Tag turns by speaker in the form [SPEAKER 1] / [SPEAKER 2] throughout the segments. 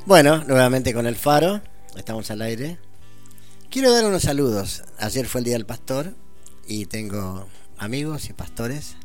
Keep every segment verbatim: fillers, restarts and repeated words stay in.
[SPEAKER 1] Bueno, nuevamente con el Faro, estamos al aire. Quiero dar unos saludos. Ayer fue el Día del Pastor y tengo amigos y pastores.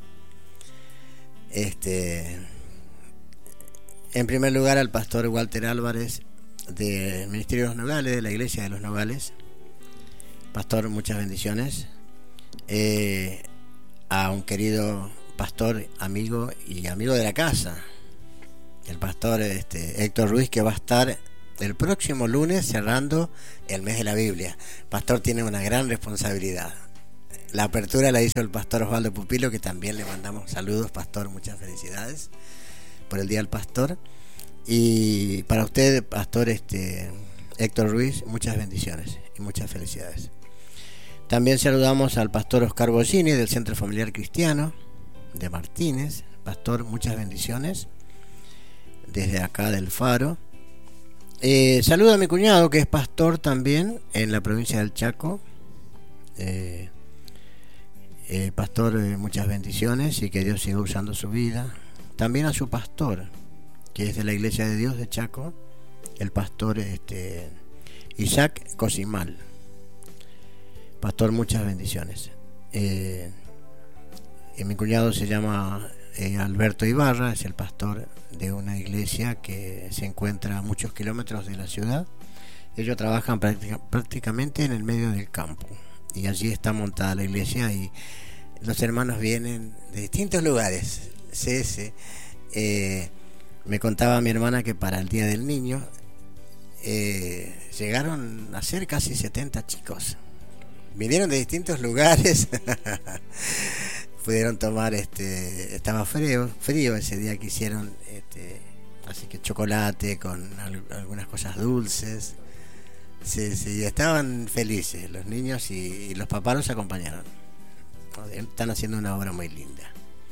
[SPEAKER 1] Este, en primer lugar al pastor Walter Álvarez del Ministerio de los Nogales, de la Iglesia de los Nogales. Pastor, muchas bendiciones. Eh, a un querido pastor, amigo y amigo de la casa, el pastor este, Héctor Ruiz, que va a estar el próximo lunes cerrando el mes de la Biblia. Pastor tiene una gran responsabilidad. La apertura la hizo el pastor Osvaldo Pupilo, que también le mandamos saludos. Pastor, muchas felicidades por el Día del Pastor. Y para usted, pastor este, Héctor Ruiz, muchas bendiciones y muchas felicidades. También saludamos al pastor Oscar Bollini del Centro Familiar Cristiano de Martínez. Pastor, muchas bendiciones desde acá del Faro. Eh, saludo a mi cuñado, que es pastor también en la provincia del Chaco. Eh, eh, pastor, eh, muchas bendiciones y que Dios siga usando su vida. También a su pastor, que es de la Iglesia de Dios de Chaco, el pastor este, Isaac Cosimal. Pastor, muchas bendiciones. Eh, y mi cuñado se llama eh, Alberto Ibarra, es el pastor de una iglesia que se encuentra a muchos kilómetros de la ciudad. Ellos trabajan práctica, prácticamente en el medio del campo, y allí está montada la iglesia y los hermanos vienen de distintos lugares. Sí, sí. Eh, me contaba mi hermana que para el Día del Niño eh, llegaron a ser casi setenta chicos. Vinieron de distintos lugares. Pudieron tomar, este, estaba frío, frío ese día que hicieron, este, así que chocolate con al, algunas cosas dulces. Sí, sí, estaban felices los niños y, y los papás los acompañaron. Están haciendo una obra muy linda.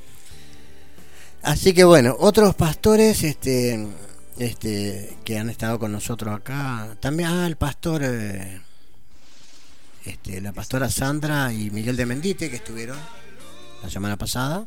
[SPEAKER 1] Así que bueno, otros pastores, este, este, que han estado con nosotros acá, también, ah, el pastor, eh, este, la pastora Sandra y Miguel de Mendite, que estuvieron la semana pasada.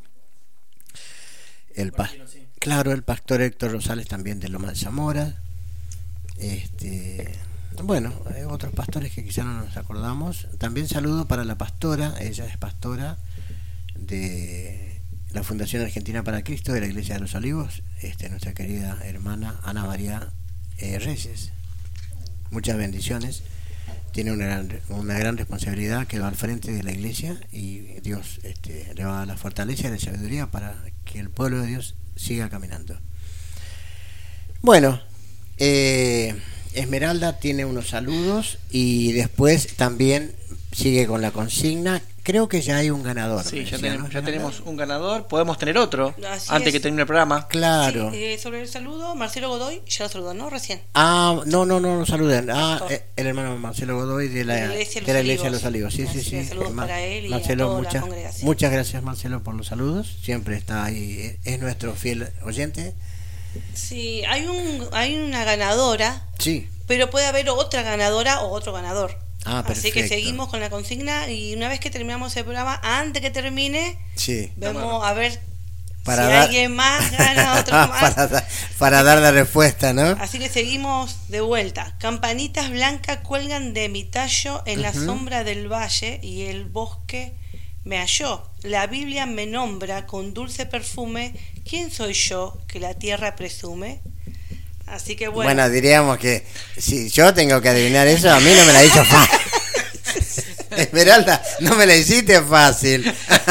[SPEAKER 1] El pa- claro, el pastor Héctor Rosales también de Loma de Zamora. Este, bueno, hay otros pastores que quizá no nos acordamos. También saludo para la pastora, ella es pastora de la Fundación Argentina para Cristo de la Iglesia de los Olivos, este, nuestra querida hermana Ana María eh, Reyes. Muchas bendiciones. Tiene una gran, una gran responsabilidad, quedó al frente de la iglesia y Dios este, le va a dar la fortaleza y la sabiduría para que el pueblo de Dios siga caminando. Bueno, eh, Esmeralda tiene unos saludos y después también sigue con la consigna. Creo que ya hay un ganador.
[SPEAKER 2] Sí, ya,
[SPEAKER 1] decía,
[SPEAKER 2] tenemos,
[SPEAKER 1] ¿no?
[SPEAKER 2] ya tenemos un ganador. Podemos tener otro
[SPEAKER 3] Así
[SPEAKER 2] antes
[SPEAKER 3] es.
[SPEAKER 2] que termine el programa.
[SPEAKER 1] Claro.
[SPEAKER 3] Sí, eh, sobre el saludo, Marcelo Godoy, ya lo saludó, ¿no? Recién.
[SPEAKER 1] Ah, no, no, no, no saluden. Ah, eh, el hermano Marcelo Godoy de la,
[SPEAKER 3] De la Iglesia de los
[SPEAKER 1] de la Iglesia de
[SPEAKER 3] Olivos.
[SPEAKER 1] los Olivos. Sí,
[SPEAKER 3] Así
[SPEAKER 1] sí,
[SPEAKER 3] que
[SPEAKER 1] sí.
[SPEAKER 3] saludos
[SPEAKER 1] Ma-
[SPEAKER 3] para él y a
[SPEAKER 1] Marcelo,
[SPEAKER 3] toda la
[SPEAKER 1] muchas,
[SPEAKER 3] congregación.
[SPEAKER 1] muchas gracias, Marcelo, por los saludos. Siempre está ahí, es nuestro fiel oyente.
[SPEAKER 3] Sí, hay un hay una ganadora,
[SPEAKER 1] Sí.
[SPEAKER 3] pero puede haber otra ganadora o otro ganador.
[SPEAKER 1] Ah,
[SPEAKER 3] Así que
[SPEAKER 1] perfecto.
[SPEAKER 3] seguimos con la consigna y una vez que terminamos el programa, antes que termine,
[SPEAKER 1] Sí.
[SPEAKER 3] vemos a ver
[SPEAKER 1] Para
[SPEAKER 3] si
[SPEAKER 1] dar-
[SPEAKER 3] alguien más gana, otro más.
[SPEAKER 1] para, da- para dar la respuesta, ¿no?
[SPEAKER 3] Así que seguimos de vuelta. Campanitas blancas cuelgan de mi tallo en la
[SPEAKER 1] Ujú.
[SPEAKER 3] sombra del valle y el bosque me halló. La Biblia me nombra con dulce perfume. ¿Quién soy yo que la tierra presume? Así que bueno.
[SPEAKER 1] Bueno, diríamos que si yo tengo que adivinar eso, a mí no me la hizo fácil. Esmeralda, no me la hiciste fácil.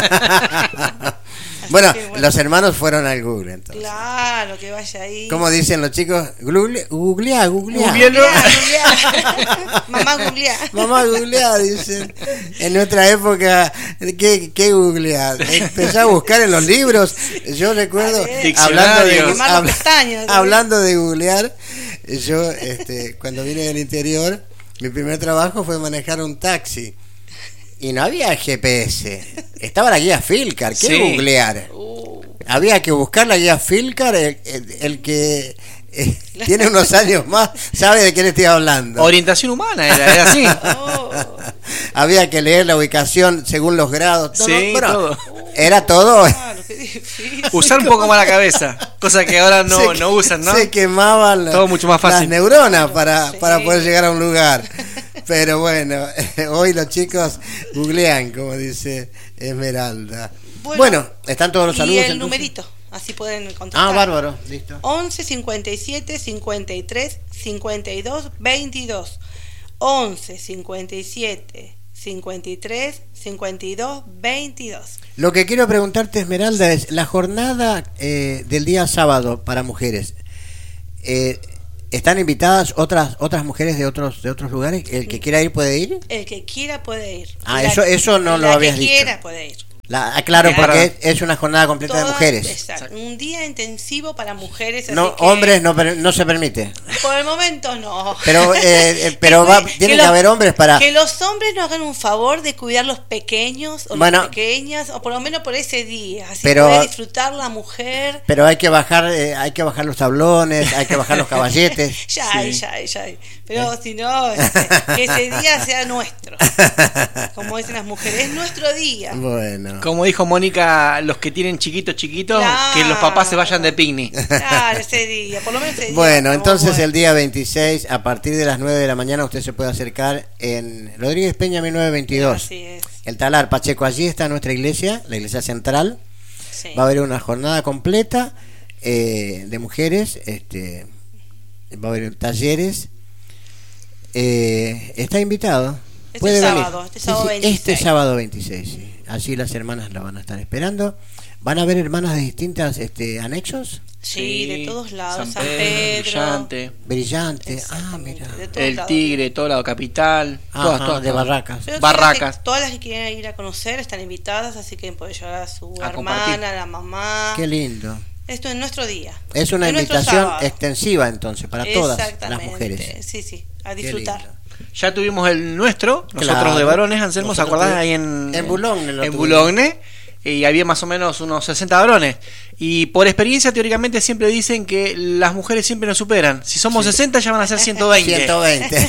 [SPEAKER 1] Bueno,
[SPEAKER 3] que, bueno.
[SPEAKER 1] los hermanos fueron al Google, entonces.
[SPEAKER 3] Claro, que vaya ahí.
[SPEAKER 1] ¿Cómo dicen los chicos? Google, googlea, googlea.
[SPEAKER 2] Googlealo.
[SPEAKER 3] Googleá, googleá. Mamá googleá.
[SPEAKER 1] Mamá googlea, dicen. En nuestra época, ¿qué, qué googlea? Empezá a buscar en los libros. Yo recuerdo,
[SPEAKER 3] Dale.
[SPEAKER 1] hablando de,
[SPEAKER 2] Diccionarios.
[SPEAKER 3] Quemar los
[SPEAKER 1] habla-
[SPEAKER 3] pestañas, ¿no?
[SPEAKER 1] hablando de googlear, yo este, cuando vine del interior, mi primer trabajo fue manejar un taxi. Y no había G P S. Estaba la guía Filcar. ¿Qué
[SPEAKER 2] Sí.
[SPEAKER 1] googlear?
[SPEAKER 3] Uh,
[SPEAKER 1] Había que buscar la guía Filcar. El, el, el que eh, tiene unos años más sabe de quién estoy hablando.
[SPEAKER 2] Orientación humana era, era así.
[SPEAKER 3] oh.
[SPEAKER 1] Había que leer la ubicación según los grados. Todo,
[SPEAKER 2] Sí,
[SPEAKER 1] bueno,
[SPEAKER 2] todo.
[SPEAKER 1] era todo.
[SPEAKER 3] Claro, Qué difícil.
[SPEAKER 2] Usar un poco más la cabeza, cosa que ahora no,
[SPEAKER 1] Se-
[SPEAKER 2] no usan, ¿no?
[SPEAKER 1] Se quemaban la-
[SPEAKER 2] Todo mucho más fácil.
[SPEAKER 1] las neuronas para,
[SPEAKER 3] Sí.
[SPEAKER 1] para poder llegar a un lugar. Pero bueno, hoy los chicos googlean, como dice Esmeralda. Bueno,
[SPEAKER 3] Bueno,
[SPEAKER 1] están todos los
[SPEAKER 3] Y
[SPEAKER 1] saludos.
[SPEAKER 3] el
[SPEAKER 1] entonces?
[SPEAKER 3] numerito, así pueden contestar.
[SPEAKER 1] Ah, bárbaro, listo.
[SPEAKER 3] once cincuenta y siete cincuenta y tres cincuenta y dos veintidós. once cincuenta y siete cincuenta y tres cincuenta y dos veintidós.
[SPEAKER 1] Lo que quiero preguntarte, Esmeralda, es la jornada eh, del día sábado para mujeres. Eh, ¿Están invitadas otras otras mujeres de otros de otros lugares? ¿El que quiera ir puede ir?
[SPEAKER 3] El que quiera puede ir.
[SPEAKER 1] Ah,
[SPEAKER 3] La-
[SPEAKER 1] eso- eso no lo
[SPEAKER 3] la
[SPEAKER 1] habías
[SPEAKER 3] que
[SPEAKER 1] dicho.
[SPEAKER 3] quiera puede ir.
[SPEAKER 1] La, ah, claro,
[SPEAKER 2] Claro.
[SPEAKER 1] porque es una jornada completa de
[SPEAKER 3] Todas-
[SPEAKER 1] mujeres.
[SPEAKER 3] Exacto. Un día intensivo para mujeres. así
[SPEAKER 1] No,
[SPEAKER 3] que
[SPEAKER 1] hombres no, per- no se permite.
[SPEAKER 3] Por el momento no.
[SPEAKER 1] Pero eh, eh, pero
[SPEAKER 3] Que
[SPEAKER 1] va,
[SPEAKER 3] cuide-
[SPEAKER 1] tiene que,
[SPEAKER 3] los-
[SPEAKER 1] haber hombres para.
[SPEAKER 3] Que los hombres nos hagan un favor de cuidar los pequeños o
[SPEAKER 1] Bueno.
[SPEAKER 3] las pequeñas, o por lo menos por ese día. Así
[SPEAKER 1] Pero-
[SPEAKER 3] puede disfrutar la mujer.
[SPEAKER 1] Pero hay que bajar, eh, hay que bajar los tablones, hay que bajar los caballetes.
[SPEAKER 3] Ya hay,
[SPEAKER 2] Sí.
[SPEAKER 3] ya hay, ya hay. Pero si no, este, que ese día sea nuestro. Como dicen las mujeres, es nuestro día.
[SPEAKER 1] Bueno.
[SPEAKER 2] Como dijo Mónica, los que tienen chiquitos chiquitos,
[SPEAKER 3] Claro.
[SPEAKER 2] que los papás se vayan de picnic.
[SPEAKER 3] Claro, ese día, por lo menos ese día.
[SPEAKER 1] Bueno,
[SPEAKER 3] estamos
[SPEAKER 1] entonces
[SPEAKER 3] buenos.
[SPEAKER 1] el día veintiséis, a partir de las nueve de la mañana, usted se puede acercar en Rodríguez Peña mil novecientos veintidós.
[SPEAKER 3] Así es.
[SPEAKER 1] El Talar Pacheco, allí está nuestra iglesia, la iglesia central.
[SPEAKER 3] Sí.
[SPEAKER 1] Va a haber una jornada completa eh, de mujeres, este, va a haber talleres. Eh, está invitado.
[SPEAKER 3] Este
[SPEAKER 1] Puede
[SPEAKER 3] sábado,
[SPEAKER 1] venir.
[SPEAKER 3] este
[SPEAKER 1] Sí,
[SPEAKER 3] sábado
[SPEAKER 1] sí,
[SPEAKER 3] veintiséis.
[SPEAKER 1] este sábado veintiséis, sí. Allí las hermanas la van a estar esperando. Van a haber hermanas de distintos este, anexos.
[SPEAKER 3] Sí, de todos lados. San,
[SPEAKER 2] San Pedro,
[SPEAKER 3] Pedro.
[SPEAKER 2] Brillante,
[SPEAKER 1] Brillante. Ah,
[SPEAKER 3] Exactamente,
[SPEAKER 1] mira.
[SPEAKER 3] de todos
[SPEAKER 2] El
[SPEAKER 3] lados.
[SPEAKER 2] Tigre, todo lado capital,
[SPEAKER 1] Ajá,
[SPEAKER 2] todas, todas,
[SPEAKER 1] de
[SPEAKER 2] todas.
[SPEAKER 1] Barracas.
[SPEAKER 3] Pero
[SPEAKER 2] Barracas.
[SPEAKER 3] Todas las, que, todas las que quieran ir a conocer están invitadas, así que pueden llevar a su
[SPEAKER 2] A
[SPEAKER 3] hermana,
[SPEAKER 2] compartir.
[SPEAKER 3] a la mamá.
[SPEAKER 1] Qué lindo.
[SPEAKER 3] Esto es nuestro día.
[SPEAKER 1] Es una
[SPEAKER 3] Es nuestro
[SPEAKER 1] invitación
[SPEAKER 3] sábado.
[SPEAKER 1] extensiva entonces para todas las
[SPEAKER 3] Exactamente.
[SPEAKER 1] mujeres.
[SPEAKER 3] Sí, sí, a
[SPEAKER 1] Qué
[SPEAKER 3] disfrutar.
[SPEAKER 1] lindo.
[SPEAKER 2] Ya tuvimos el nuestro, nosotros
[SPEAKER 1] Claro.
[SPEAKER 2] de varones, Anselmo, ¿se
[SPEAKER 1] Nosotros
[SPEAKER 2] acordás?
[SPEAKER 1] tuvi-
[SPEAKER 2] Ahí en,
[SPEAKER 1] en Boulogne lo
[SPEAKER 2] En
[SPEAKER 1] tuvimos.
[SPEAKER 2] Boulogne, y había más o menos unos sesenta varones. Y por experiencia, teóricamente, siempre dicen que las mujeres siempre nos superan. Si somos sesenta, ya van a ser ciento veinte.
[SPEAKER 1] ciento veinte.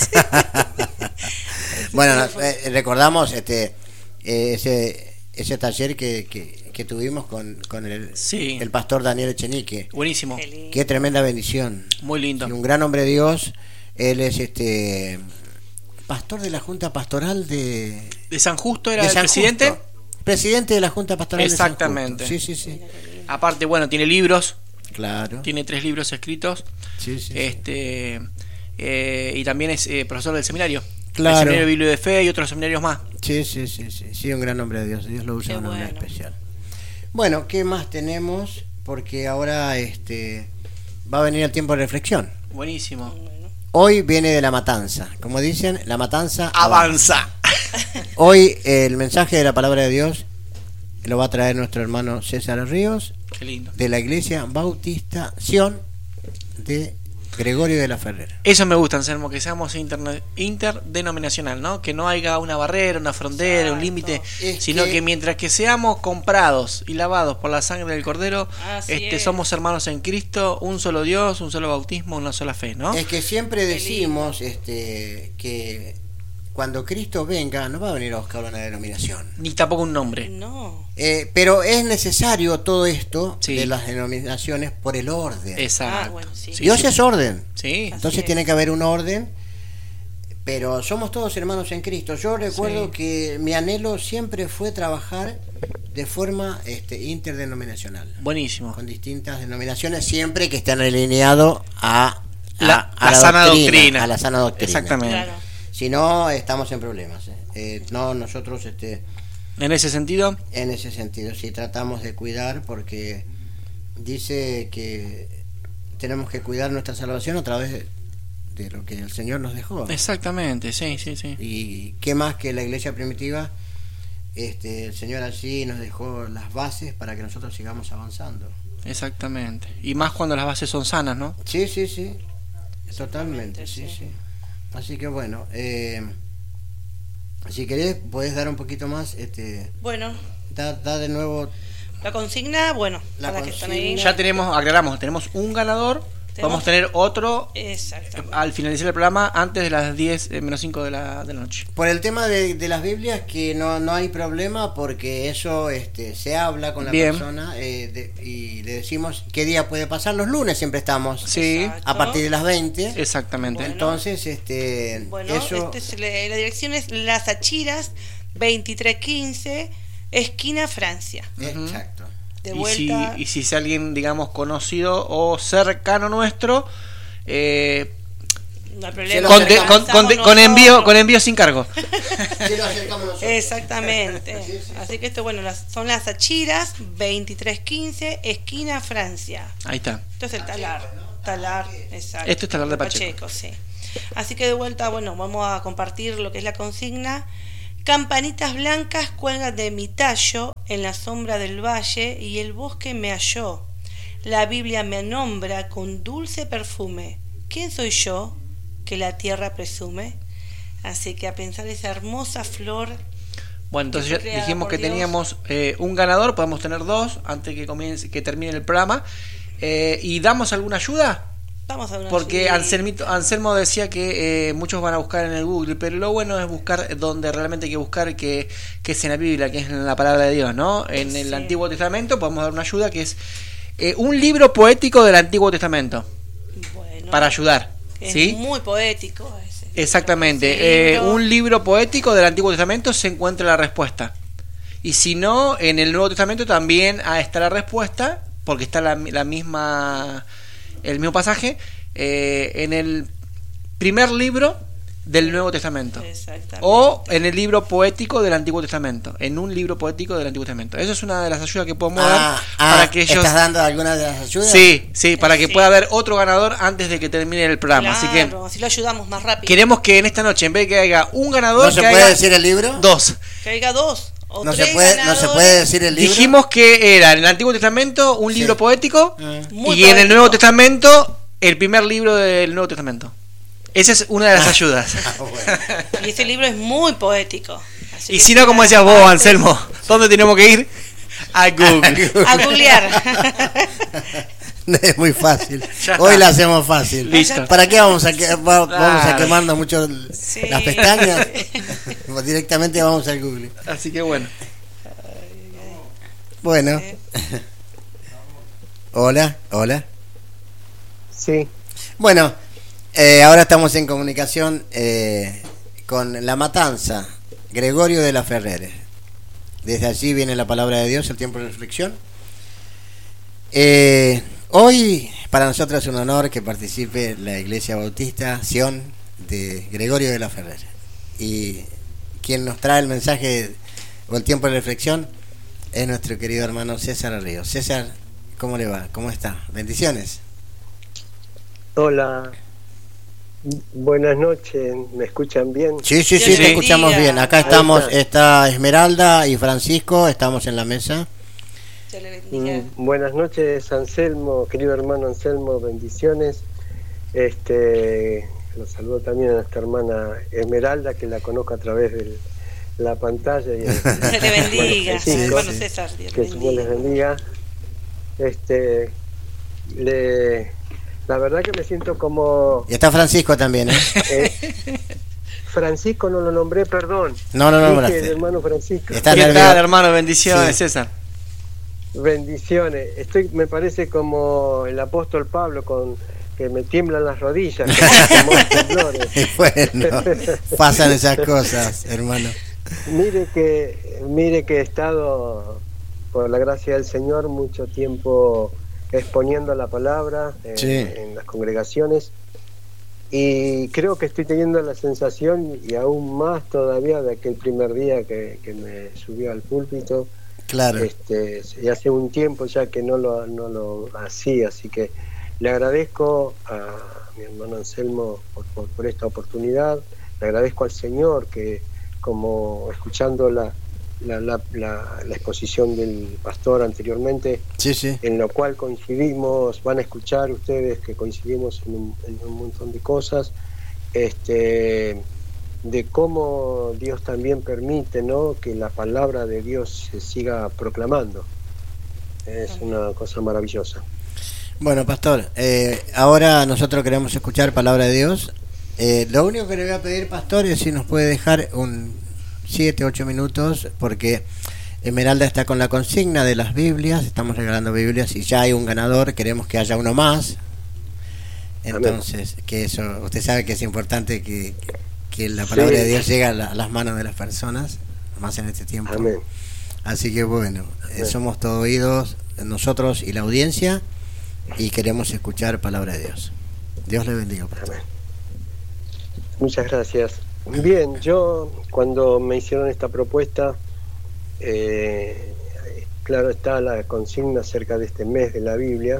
[SPEAKER 1] Bueno, no, eh, recordamos este eh, ese ese taller que, que, que tuvimos con, con el,
[SPEAKER 2] Sí.
[SPEAKER 1] el pastor Daniel Echenique.
[SPEAKER 2] Buenísimo,
[SPEAKER 3] Qué lindo.
[SPEAKER 1] Qué tremenda bendición.
[SPEAKER 2] muy lindo.
[SPEAKER 1] Y un gran hombre de Dios. Él es este pastor de la Junta Pastoral de,
[SPEAKER 2] De San Justo era
[SPEAKER 1] de
[SPEAKER 2] el
[SPEAKER 1] San
[SPEAKER 2] presidente.
[SPEAKER 1] Justo. Presidente de la Junta Pastoral
[SPEAKER 2] Exactamente.
[SPEAKER 1] de San Justo. Sí, sí, sí.
[SPEAKER 2] Aparte, bueno, tiene libros,
[SPEAKER 1] Claro.
[SPEAKER 2] tiene tres libros escritos.
[SPEAKER 1] Sí, sí, sí.
[SPEAKER 2] este eh, Y también es eh, profesor del seminario.
[SPEAKER 1] Claro.
[SPEAKER 2] El seminario de Biblia de Fe y otros seminarios más.
[SPEAKER 1] Sí, sí, sí, sí, sí, un gran hombre de Dios, Dios lo usa
[SPEAKER 3] Qué
[SPEAKER 1] de una manera
[SPEAKER 3] bueno.
[SPEAKER 1] especial. Bueno, ¿qué más tenemos? Porque ahora este va a venir el tiempo de reflexión.
[SPEAKER 2] Buenísimo.
[SPEAKER 1] Hoy viene de la matanza, como dicen, la matanza avanza.
[SPEAKER 2] Avanza.
[SPEAKER 1] Hoy eh, el mensaje de la palabra de Dios lo va a traer nuestro hermano César Ríos
[SPEAKER 2] Qué lindo.
[SPEAKER 1] de la Iglesia Bautista Sion de Gregorio de la Ferrera.
[SPEAKER 2] Eso me gusta, Anselmo, que seamos interne- interdenominacional, ¿no? Que no haya una barrera, una frontera, un
[SPEAKER 3] Exacto.
[SPEAKER 2] límite,
[SPEAKER 1] Es
[SPEAKER 2] sino
[SPEAKER 1] que-
[SPEAKER 2] que... mientras que seamos comprados y lavados por la sangre del Cordero,
[SPEAKER 3] Así
[SPEAKER 2] este,
[SPEAKER 3] es.
[SPEAKER 2] somos hermanos en Cristo, un solo Dios, un solo bautismo, una sola fe, ¿no?
[SPEAKER 1] Es que siempre
[SPEAKER 3] Qué
[SPEAKER 1] decimos este que cuando Cristo venga no va a venir a buscar una denominación.
[SPEAKER 2] Ni tampoco un nombre.
[SPEAKER 3] No.
[SPEAKER 1] Eh, pero es necesario todo esto
[SPEAKER 2] Sí.
[SPEAKER 1] de las denominaciones por el orden.
[SPEAKER 2] Exacto.
[SPEAKER 3] Ah, bueno, sí.
[SPEAKER 2] Sí,
[SPEAKER 1] Dios
[SPEAKER 2] sí.
[SPEAKER 1] es orden.
[SPEAKER 2] Sí.
[SPEAKER 1] Entonces
[SPEAKER 3] es.
[SPEAKER 1] tiene que haber un orden, pero somos todos hermanos en Cristo. Yo recuerdo
[SPEAKER 2] Sí.
[SPEAKER 1] que mi anhelo siempre fue trabajar de forma este, interdenominacional,
[SPEAKER 2] Buenísimo.
[SPEAKER 1] con distintas denominaciones, siempre que estén alineados a, a-
[SPEAKER 2] La-
[SPEAKER 1] a
[SPEAKER 2] la sana doctrina.
[SPEAKER 1] A la sana doctrina.
[SPEAKER 2] Exactamente.
[SPEAKER 3] Claro.
[SPEAKER 1] Si no, estamos en problemas. ¿eh? Eh, no, nosotros este,
[SPEAKER 2] En ese sentido,
[SPEAKER 1] en ese sentido sí tratamos de cuidar, porque dice que tenemos que cuidar nuestra salvación a través de, de lo que el Señor nos dejó.
[SPEAKER 2] exactamente, sí, sí, sí.
[SPEAKER 1] Y qué más que la iglesia primitiva, este, el Señor allí nos dejó las bases para que nosotros sigamos avanzando.
[SPEAKER 2] Exactamente. Y más cuando las bases son sanas, ¿no?
[SPEAKER 1] Sí, sí, sí, totalmente, sí,
[SPEAKER 3] sí.
[SPEAKER 1] sí. Así que bueno, eh, si querés podés dar un poquito más, este,
[SPEAKER 3] Bueno,
[SPEAKER 1] da, da de nuevo.
[SPEAKER 3] la consigna, bueno,
[SPEAKER 1] La
[SPEAKER 3] para que están ahí.
[SPEAKER 1] consigna.
[SPEAKER 2] Ya tenemos, aclaramos, tenemos un ganador Vamos a tener otro
[SPEAKER 3] Exactamente.
[SPEAKER 2] al finalizar el programa antes de las diez menos cinco de la, de la noche.
[SPEAKER 1] Por el tema de, de las Biblias, que no, no hay problema, porque eso este, se habla con la
[SPEAKER 2] Bien.
[SPEAKER 1] persona eh, de, y le decimos qué día puede pasar. Los lunes siempre estamos,
[SPEAKER 2] Sí,
[SPEAKER 3] Exacto.
[SPEAKER 1] a partir de las veinte.
[SPEAKER 2] exactamente.
[SPEAKER 3] Bueno.
[SPEAKER 1] Entonces, este,
[SPEAKER 3] Bueno,
[SPEAKER 1] eso...
[SPEAKER 3] este es la, la dirección es Las Achiras, veintitrés quince, esquina Francia.
[SPEAKER 1] Exacto.
[SPEAKER 3] De
[SPEAKER 2] Y si,
[SPEAKER 3] vuelta.
[SPEAKER 2] y si es alguien, digamos, conocido o cercano nuestro, eh,
[SPEAKER 3] No hay
[SPEAKER 1] Se
[SPEAKER 3] problema.
[SPEAKER 1] lo
[SPEAKER 2] con, de-
[SPEAKER 1] acercamos
[SPEAKER 2] con, con, de- con
[SPEAKER 3] nosotros.
[SPEAKER 2] envío con envío sin cargo.
[SPEAKER 1] Sí, lo acercamos nosotros.
[SPEAKER 3] Exactamente.
[SPEAKER 1] Sí, sí.
[SPEAKER 3] Así que esto, bueno, las, son Las Achiras, veintitrés quince, esquina Francia.
[SPEAKER 2] Ahí está.
[SPEAKER 3] Esto es el talar. Talar, exacto.
[SPEAKER 2] Esto es Talar de Pacheco.
[SPEAKER 3] sí. Así que de vuelta, bueno, vamos a compartir lo que es la consigna. Campanitas blancas cuelgan de mi tallo en la sombra del valle y el bosque me halló. La Biblia me nombra con dulce perfume. ¿Quién soy yo que la tierra presume? Así que a pensar esa hermosa flor.
[SPEAKER 2] Bueno, entonces
[SPEAKER 3] Que
[SPEAKER 2] ya
[SPEAKER 3] fue creada
[SPEAKER 2] dijimos
[SPEAKER 3] por
[SPEAKER 2] que
[SPEAKER 3] Dios.
[SPEAKER 2] teníamos eh, un ganador, podemos tener dos antes que comience, que termine el programa. Eh, ¿Y damos alguna ayuda?
[SPEAKER 3] Vamos a una
[SPEAKER 2] Porque
[SPEAKER 3] ayudita.
[SPEAKER 2] Anselmito, Anselmo decía que eh, muchos van a buscar en el Google, pero lo bueno es buscar donde realmente hay que buscar, que, que es en la Biblia, que es en la palabra de Dios, ¿no? En el
[SPEAKER 3] Sí.
[SPEAKER 2] Antiguo Testamento podemos dar una ayuda que es eh, un libro poético del Antiguo Testamento,
[SPEAKER 3] Bueno,
[SPEAKER 2] para ayudar,
[SPEAKER 3] es
[SPEAKER 2] ¿sí?
[SPEAKER 3] muy poético ese.
[SPEAKER 2] Exactamente,
[SPEAKER 3] Ese
[SPEAKER 2] eh,
[SPEAKER 3] libro.
[SPEAKER 2] un libro poético del Antiguo Testamento se encuentra la respuesta. Y si no, en el Nuevo Testamento también ah, está la respuesta, porque está la, la misma, el mismo pasaje, eh, en el primer libro del Nuevo Testamento.
[SPEAKER 3] Exactamente.
[SPEAKER 2] O en el libro poético del Antiguo Testamento. En un libro poético del Antiguo Testamento. Eso es una de las ayudas que podemos
[SPEAKER 1] Ah,
[SPEAKER 2] dar
[SPEAKER 1] ah,
[SPEAKER 2] para que ellos...
[SPEAKER 1] ¿estás dando alguna de las ayudas?
[SPEAKER 2] Sí, sí, para que
[SPEAKER 3] Sí.
[SPEAKER 2] pueda haber otro ganador antes de que termine el programa. Así que
[SPEAKER 3] Claro, así lo ayudamos más rápido.
[SPEAKER 2] queremos que en esta noche, en vez de que haya un ganador,
[SPEAKER 1] ¿No se
[SPEAKER 2] que
[SPEAKER 1] puede
[SPEAKER 2] haya
[SPEAKER 1] decir el libro?
[SPEAKER 2] dos.
[SPEAKER 3] Que haya dos o
[SPEAKER 1] ¿No
[SPEAKER 3] tres
[SPEAKER 1] se puede, no se
[SPEAKER 3] ganadores.
[SPEAKER 1] puede decir el libro?
[SPEAKER 2] Dijimos que era en el Antiguo Testamento un
[SPEAKER 1] Sí.
[SPEAKER 2] libro poético
[SPEAKER 1] Ah.
[SPEAKER 3] Muy
[SPEAKER 2] y en el
[SPEAKER 3] poético.
[SPEAKER 2] Nuevo Testamento el primer libro del Nuevo Testamento. Esa es una de las ayudas.
[SPEAKER 1] Ah, bueno.
[SPEAKER 3] Y ese libro es muy poético. Así
[SPEAKER 2] Y
[SPEAKER 3] que
[SPEAKER 2] si no, como decías vos, Anselmo, ¿dónde tenemos que ir? A Google.
[SPEAKER 3] A googlear.
[SPEAKER 1] Es muy fácil.
[SPEAKER 2] Ya
[SPEAKER 1] Hoy
[SPEAKER 2] está.
[SPEAKER 1] la hacemos fácil.
[SPEAKER 2] Listo.
[SPEAKER 1] ¿Para qué vamos a, que, va- vamos a
[SPEAKER 2] Claro.
[SPEAKER 1] quemarnos mucho
[SPEAKER 3] Sí.
[SPEAKER 1] las pestañas? Pues directamente vamos al Google.
[SPEAKER 2] Así que bueno.
[SPEAKER 1] Bueno.
[SPEAKER 3] Eh,
[SPEAKER 1] Hola, hola.
[SPEAKER 4] Sí,
[SPEAKER 1] Bueno, eh, ahora estamos en comunicación eh, con La Matanza, Gregorio de la Ferrere. Desde allí viene la palabra de Dios, el tiempo de reflexión. Eh, hoy para nosotros es un honor que participe la Iglesia Bautista Sion de Gregorio de la Ferrere. Y quien nos trae el mensaje o el tiempo de reflexión es nuestro querido hermano César Ríos. César, ¿cómo le va? ¿Cómo está? Bendiciones.
[SPEAKER 4] hola, buenas noches, ¿me escuchan bien?
[SPEAKER 1] Sí, sí,
[SPEAKER 3] Dios
[SPEAKER 1] sí,
[SPEAKER 3] le
[SPEAKER 1] te escuchamos
[SPEAKER 3] bendiga.
[SPEAKER 1] bien. Acá
[SPEAKER 4] Ahí
[SPEAKER 1] estamos,
[SPEAKER 4] está.
[SPEAKER 1] está Esmeralda y Francisco, estamos en la mesa.
[SPEAKER 3] Dios le bendiga.
[SPEAKER 4] Mm, Buenas noches, Anselmo, querido hermano Anselmo, bendiciones. Este, los saludo también a nuestra hermana Esmeralda, que la conozco a través de la pantalla. Y
[SPEAKER 3] Dios le bendiga.
[SPEAKER 1] Sí,
[SPEAKER 3] Hermano
[SPEAKER 1] sí.
[SPEAKER 3] César, Dios
[SPEAKER 4] Que
[SPEAKER 3] le
[SPEAKER 4] el Señor les
[SPEAKER 3] bendiga.
[SPEAKER 4] bendiga. Este, le, la verdad que me siento como
[SPEAKER 1] Y está Francisco también, ¿eh?
[SPEAKER 4] eh, Francisco, no lo nombré, perdón.
[SPEAKER 1] No, no, no,
[SPEAKER 4] Dije
[SPEAKER 1] nombraste.
[SPEAKER 4] el hermano Francisco.
[SPEAKER 1] Está
[SPEAKER 2] ¿Qué
[SPEAKER 1] nervioso.
[SPEAKER 2] tal, hermano? Bendiciones,
[SPEAKER 1] Sí.
[SPEAKER 2] César.
[SPEAKER 4] Bendiciones. Estoy, me parece como el apóstol Pablo, con que me tiemblan las rodillas. como- como temblores.
[SPEAKER 1] Bueno, pasan esas cosas, hermano.
[SPEAKER 4] Mire que, mire que he estado, por la gracia del Señor, mucho tiempo exponiendo la palabra en,
[SPEAKER 1] Sí.
[SPEAKER 4] en las congregaciones, y creo que estoy teniendo la sensación, y aún más todavía, de aquel primer día que, que me subió al púlpito.
[SPEAKER 1] Claro.
[SPEAKER 4] Este, y hace un tiempo ya que no lo, no lo hacía, así que le agradezco a mi hermano Anselmo por, por, por esta oportunidad. Le agradezco al Señor que, como escuchando la, la, la, la, la exposición del pastor anteriormente,
[SPEAKER 1] Sí, sí.
[SPEAKER 4] en lo cual coincidimos, van a escuchar ustedes que coincidimos en un, en un montón de cosas, este, de cómo Dios también permite, ¿no?, que la palabra de Dios se siga proclamando. Es una cosa maravillosa.
[SPEAKER 1] Bueno, pastor, eh, ahora nosotros queremos escuchar palabra de Dios. Eh, lo único que le voy a pedir, pastor, es si nos puede dejar un siete, ocho minutos, porque Esmeralda está con la consigna de las Biblias, estamos regalando Biblias y ya hay un ganador, queremos que haya uno más. Entonces, Amén. Que eso, usted sabe que es importante que, que la palabra sí. de Dios llegue a, la, a las manos de las personas, más en este tiempo.
[SPEAKER 4] Amén.
[SPEAKER 1] Así que bueno, eh, somos todos oídos, nosotros y la audiencia, y queremos escuchar palabra de Dios. Dios le bendiga, pastor.
[SPEAKER 4] Amén. Muchas gracias. Bien, yo cuando me hicieron esta propuesta, eh, claro está la consigna acerca de este mes de la Biblia,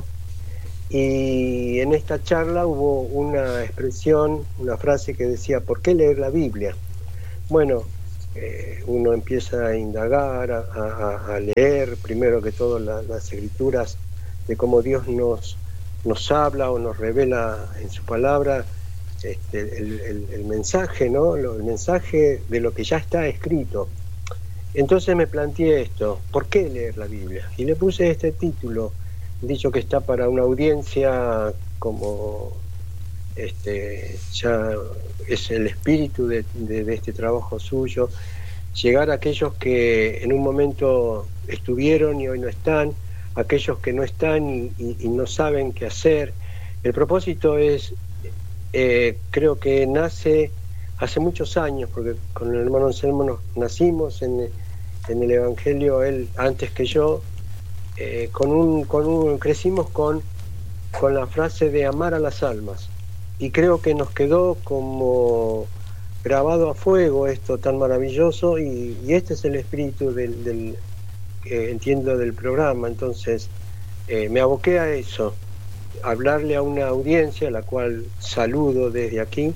[SPEAKER 4] y en esta charla hubo una expresión, una frase que decía, ¿por qué leer la Biblia? Bueno, eh, uno empieza a indagar, a, a, a leer primero que todo la, las escrituras de cómo Dios nos, nos habla o nos revela en su palabra este, el, el, el mensaje, ¿no? El mensaje de lo que ya está escrito. Entonces me planteé esto, ¿por qué leer la Biblia? Y le puse este título, dicho que está para una audiencia como este, ya es el espíritu de, de, de este trabajo suyo, llegar a aquellos que en un momento estuvieron y hoy no están, aquellos que no están y, y, y no saben qué hacer. El propósito es, eh, creo que nace hace muchos años, porque con el hermano Anselmo nos nacimos en, en el Evangelio, él antes que yo, eh, con un, con un, crecimos con, con la frase de amar a las almas, y creo que nos quedó como grabado a fuego esto tan maravilloso, y, y este es el espíritu del, del eh, entiendo del programa. Entonces eh, me aboqué a eso, hablarle a una audiencia a la cual saludo desde aquí.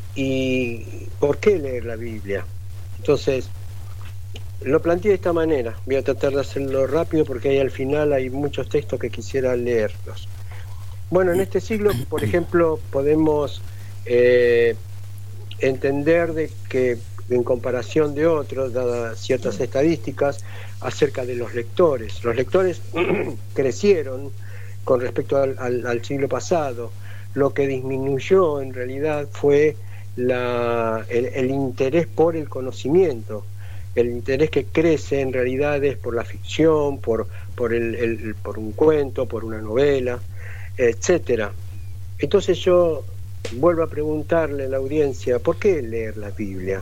[SPEAKER 4] ¿Y por qué leer la Biblia? Entonces lo planteé de esta manera, voy a tratar de hacerlo rápido porque ahí al final hay muchos textos que quisiera leerlos. Bueno, en este siglo, por ejemplo, podemos eh, entender de que en comparación de otros, dadas ciertas estadísticas acerca de los lectores, los lectores crecieron con respecto al, al, al siglo pasado. Lo que disminuyó en realidad fue la, el, el interés por el conocimiento. El interés que crece en realidad es por la ficción, por, por, el, el, por un cuento, por una novela, etcétera. Entonces yo vuelvo a preguntarle a la audiencia, ¿por qué leer la Biblia?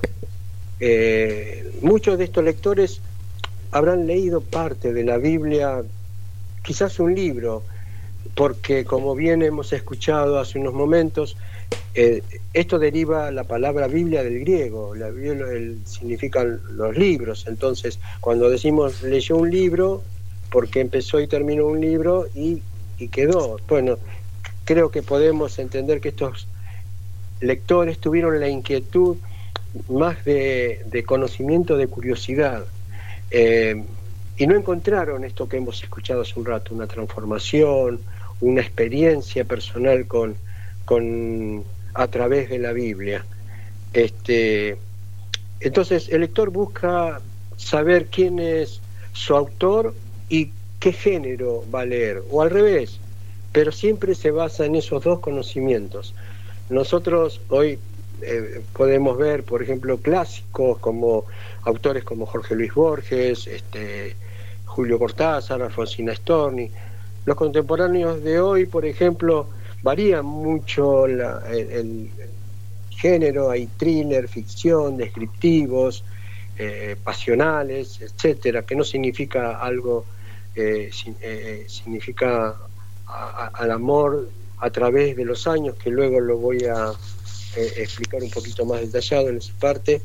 [SPEAKER 4] Eh, muchos de estos lectores habrán leído parte de la Biblia, quizás un libro, porque como bien hemos escuchado hace unos momentos, eh, esto deriva la palabra Biblia del griego, la Biblia el, significan los libros. Entonces cuando decimos leyó un libro, porque empezó y terminó un libro y, y quedó. Bueno, creo que podemos entender que estos lectores tuvieron la inquietud más de, de conocimiento, de curiosidad, eh, y no encontraron esto que hemos escuchado hace un rato, una transformación, una experiencia personal con, con a través de la Biblia. Este, entonces el lector busca saber quién es su autor y qué género va a leer, o al revés, pero siempre se basa en esos dos conocimientos. Nosotros hoy eh, podemos ver, por ejemplo, clásicos como autores como Jorge Luis Borges, este, Julio Cortázar, Alfonsina Storni. Los contemporáneos de hoy, por ejemplo, varían mucho la, el, el género, hay thriller, ficción, descriptivos, eh, pasionales, etcétera, que no significa algo, eh, sin, eh, significa a, a, al amor a través de los años, que luego lo voy a eh, explicar un poquito más detallado en esa parte.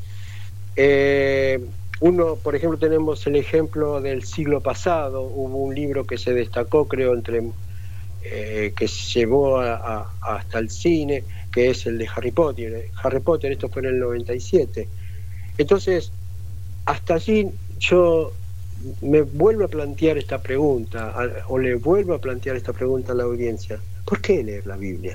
[SPEAKER 4] Eh, uno, por ejemplo, tenemos el ejemplo del siglo pasado, hubo un libro que se destacó, creo, entre eh, que se llevó a, a, hasta el cine, que es el de Harry Potter. Harry Potter, esto fue en el noventa y siete. Entonces, hasta allí yo me vuelvo a plantear esta pregunta, o le vuelvo a plantear esta pregunta a la audiencia: ¿por qué leer la Biblia?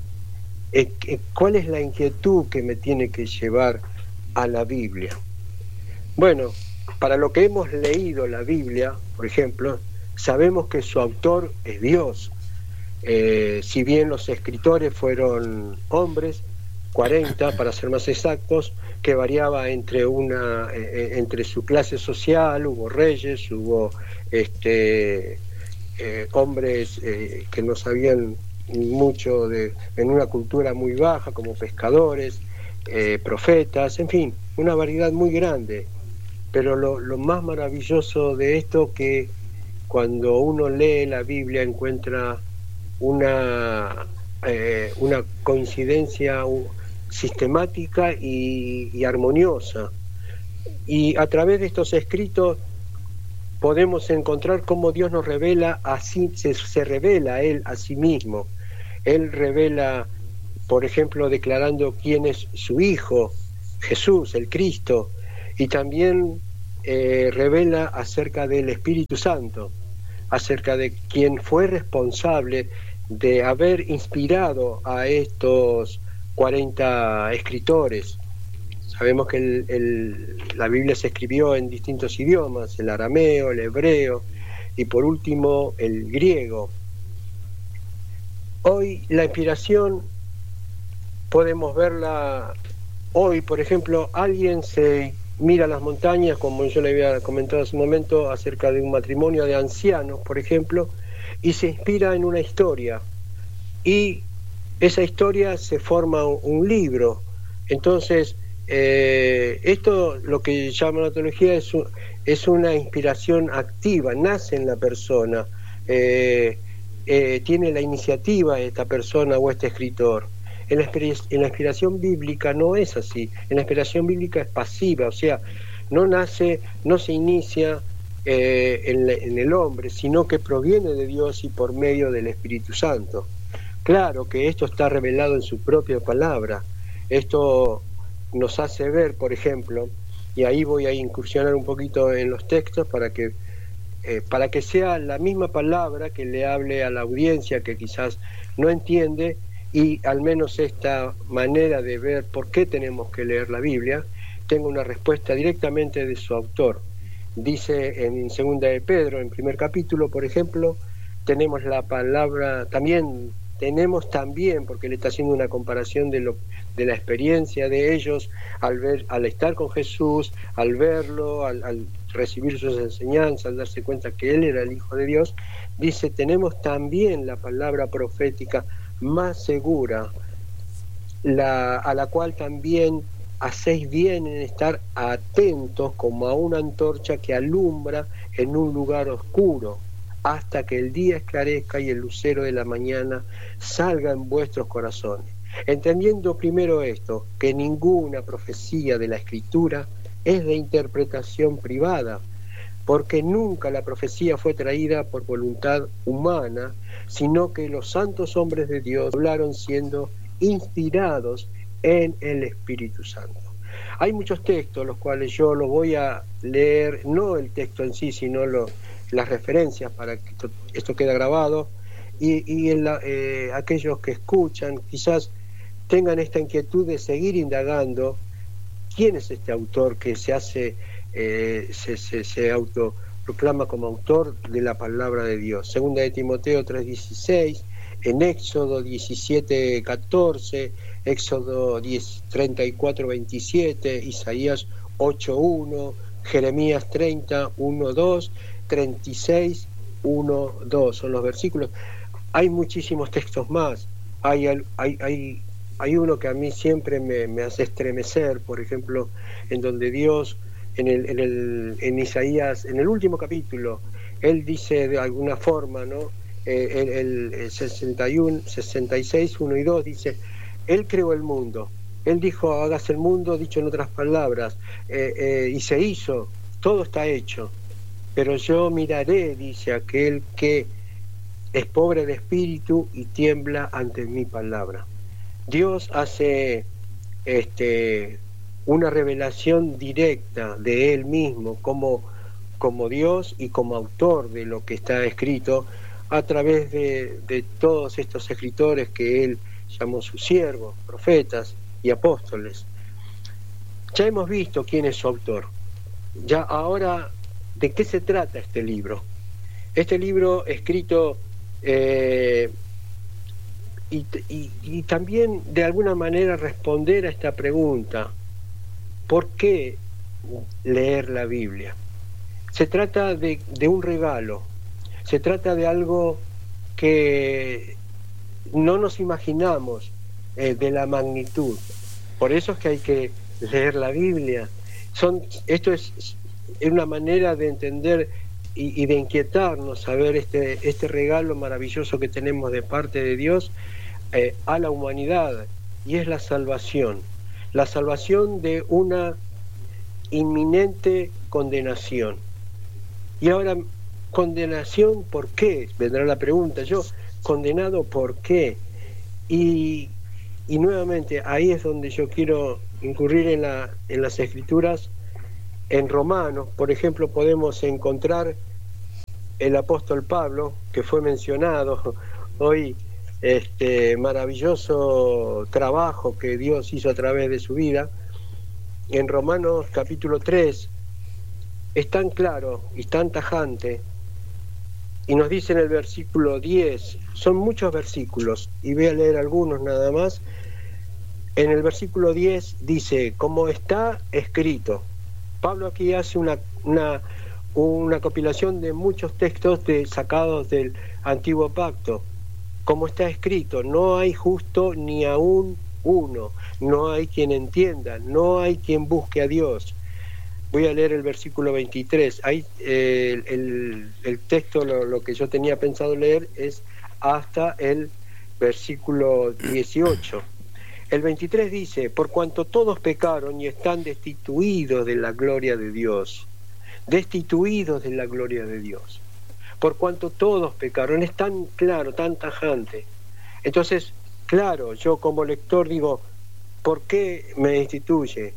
[SPEAKER 4] ¿Cuál es la inquietud que me tiene que llevar a la Biblia? Bueno, para lo que hemos leído la Biblia, por ejemplo, sabemos que su autor es Dios. Eh, si bien los escritores fueron hombres, cuarenta para ser más exactos, que variaba entre una eh, entre su clase social, hubo reyes, hubo este eh, hombres eh, que no sabían mucho de, en una cultura muy baja, como pescadores, eh, profetas, en fin, una variedad muy grande. Pero lo, lo más maravilloso de esto, que cuando uno lee la Biblia encuentra una, eh, una coincidencia sistemática y, y armoniosa. Y a través de estos escritos podemos encontrar cómo Dios nos revela, así se, se revela a Él a sí mismo. Él revela, por ejemplo, declarando quién es su Hijo, Jesús, el Cristo, y también eh, revela acerca del Espíritu Santo, acerca de quién fue responsable de haber inspirado a estos cuarenta escritores. Sabemos que el, el, la Biblia se escribió en distintos idiomas, el arameo, el hebreo y por último el griego. Hoy la inspiración podemos verla, hoy por ejemplo alguien se mira las montañas, como yo le había comentado hace un momento acerca de un matrimonio de ancianos, por ejemplo, y se inspira en una historia, y esa historia se forma un libro. Entonces, eh, esto, lo que llama la teología, es, es una inspiración activa, nace en la persona, eh, eh, tiene la iniciativa esta persona o este escritor. En la, en la inspiración bíblica no es así. En la inspiración bíblica es pasiva, o sea, no nace, no se inicia eh, en, en el hombre, sino que proviene de Dios y por medio del Espíritu Santo. Claro que esto está revelado en su propia palabra. Esto nos hace ver, por ejemplo, y ahí voy a incursionar un poquito en los textos para que, eh, para que sea la misma palabra que le hable a la audiencia que quizás no entiende, y al menos esta manera de ver por qué tenemos que leer la Biblia tenga una respuesta directamente de su autor. Dice en segunda de Pedro, en primer capítulo, por ejemplo, tenemos la palabra, también tenemos también, porque le está haciendo una comparación de lo de la experiencia de ellos al ver, al estar con Jesús, al verlo, al, al recibir sus enseñanzas, al darse cuenta que él era el Hijo de Dios. Dice, tenemos también la palabra profética más segura, la, a la cual también hacéis bien en estar atentos como a una antorcha que alumbra en un lugar oscuro, hasta que el día esclarezca y el lucero de la mañana salga en vuestros corazones. Entendiendo primero esto, que ninguna profecía de la Escritura es de interpretación privada, porque nunca la profecía fue traída por voluntad humana, sino que los santos hombres de Dios hablaron siendo inspirados en el Espíritu Santo. Hay muchos textos, los cuales yo los voy a leer, no el texto en sí, sino lo, las referencias para que esto, esto quede grabado, y, y en la, eh, aquellos que escuchan quizás tengan esta inquietud de seguir indagando quién es este autor que se hace, eh, se, se, se autoproclama como autor de la palabra de Dios. Segunda de Timoteo tres dieciséis, en Éxodo diecisiete catorce, Éxodo treinta y cuatro veintisiete, Isaías ocho uno, Jeremías treinta uno dos, treinta y seis uno dos, son los versículos. Hay muchísimos textos más. Hay, hay, hay, hay uno que a mí siempre me, me hace estremecer, por ejemplo, en donde Dios, en, el, en, el, en Isaías, en el último capítulo, él dice de alguna forma, ¿no? Eh, el, el sesenta y uno, sesenta y seis, uno y dos dice, él creó el mundo, él dijo, hágase el mundo, dicho en otras palabras, eh, eh, y se hizo, todo está hecho, pero yo miraré, dice aquel que es pobre de espíritu y tiembla ante mi palabra. Dios hace este, una revelación directa de él mismo como, como Dios y como autor de lo que está escrito a través de, de todos estos escritores que él llamó sus siervos, profetas y apóstoles. Ya hemos visto quién es su autor. Ya ahora, ¿de qué se trata este libro? Este libro escrito eh, y, y, y también de alguna manera responder a esta pregunta: ¿por qué leer la Biblia? Se trata de, de un regalo, se trata de algo que no nos imaginamos eh, de la magnitud. Por eso es que hay que leer la Biblia. Son, esto es, es una manera de entender y, y de inquietarnos a ver este, este regalo maravilloso que tenemos de parte de Dios eh, a la humanidad, y es la salvación. La salvación de una inminente condenación. Y ahora, ¿condenación por qué? Vendrá la pregunta. Yo, ¿condenado por qué? Y, y nuevamente, ahí es donde yo quiero incurrir en, la, en las Escrituras. En Romanos, por ejemplo, podemos encontrar el apóstol Pablo, que fue mencionado hoy, este maravilloso trabajo que Dios hizo a través de su vida. En Romanos capítulo tres es tan claro y tan tajante, y nos dice en el versículo diez, son muchos versículos, y voy a leer algunos nada más. En el versículo diez dice: como está escrito. Pablo aquí hace una, una, una compilación de muchos textos de, sacados del Antiguo Pacto. Como está escrito: no hay justo ni aún uno, no hay quien entienda, no hay quien busque a Dios. Voy a leer el versículo veintitrés. Ahí eh, el, el texto, lo, lo que yo tenía pensado leer, es hasta el versículo dieciocho. El veintitrés dice: por cuanto todos pecaron y están destituidos de la gloria de Dios. Destituidos de la gloria de Dios. Por cuanto todos pecaron, es tan claro, tan tajante. Entonces, claro, yo como lector digo: ¿por qué me destituye?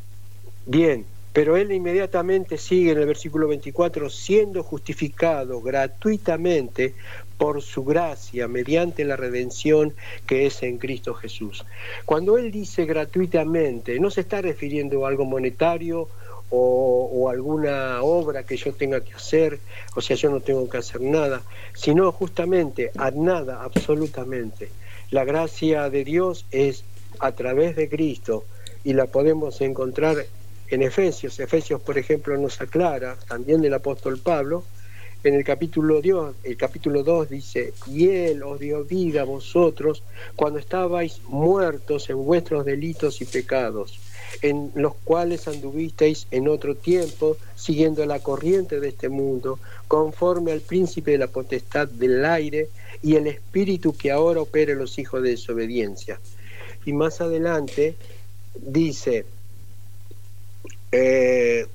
[SPEAKER 4] Bien, pero él inmediatamente sigue en el versículo veinticuatro: siendo justificado gratuitamente por su gracia, mediante la redención que es en Cristo Jesús. Cuando él dice gratuitamente, no se está refiriendo a algo monetario o, o alguna obra que yo tenga que hacer, o sea, yo no tengo que hacer nada, sino justamente a nada, absolutamente. La gracia de Dios es a través de Cristo, y la podemos encontrar en Efesios. Efesios, por ejemplo, nos aclara, también del apóstol Pablo, en el capítulo dos, el capítulo dos dice: y Él os dio vida a vosotros cuando estabais muertos en vuestros delitos y pecados, en los cuales anduvisteis en otro tiempo, siguiendo la corriente de este mundo, conforme al príncipe de la potestad del aire y el espíritu que ahora opera en los hijos de desobediencia. Y más adelante dice: eh,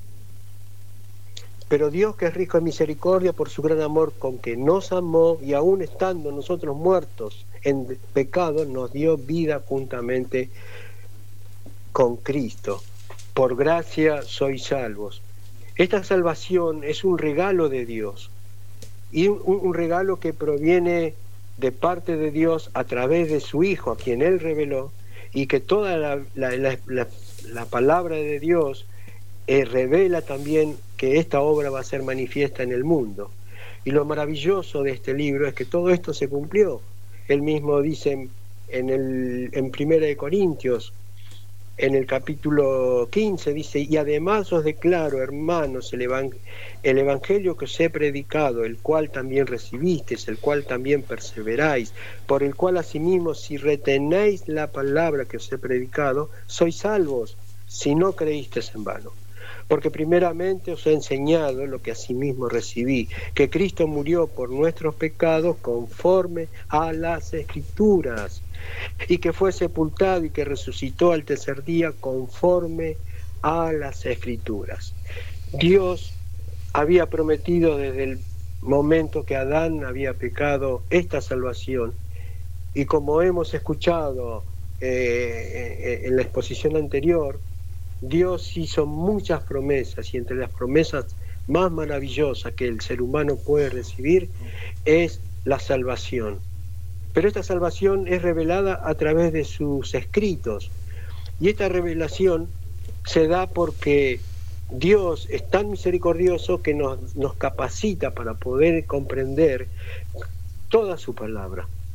[SPEAKER 4] pero Dios, que es rico en misericordia, por su gran amor con que nos amó, y aún estando nosotros muertos en pecado, nos dio vida juntamente con Cristo. Por gracia sois salvos. Esta salvación es un regalo de Dios, y un, un regalo que proviene de parte de Dios a través de su Hijo, a quien Él reveló, y que toda la, la, la, la, la palabra de Dios eh, revela también que esta obra va a ser manifiesta en el mundo. Y lo maravilloso de este libro es que todo esto se cumplió. Él mismo dice en, en, el, en Primera de Corintios, en el capítulo quince, dice: y además os declaro, hermanos, el, evang el evangelio que os he predicado, el cual también recibisteis, el cual también perseveráis, por el cual asimismo, si retenéis la palabra que os he predicado, sois salvos, si no creísteis en vano. Porque primeramente os he enseñado lo que asimismo recibí, que Cristo murió por nuestros pecados conforme a las Escrituras, y que fue sepultado y que resucitó al tercer día conforme a las Escrituras. Dios había prometido desde el momento que Adán había pecado esta salvación, y como hemos escuchado eh, en la exposición anterior, Dios hizo muchas promesas, y entre las promesas más maravillosas que el ser humano puede recibir es la salvación. Pero esta salvación es revelada a través de sus escritos, y esta revelación se da porque Dios es tan misericordioso que nos, nos capacita para poder comprender toda su palabra.